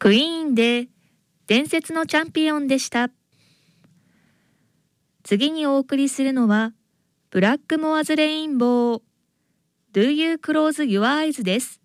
クイーンで伝説のチャンピオンでした。次にお送りするのはブラックモアズレインボー Do You Close Your Eyes です。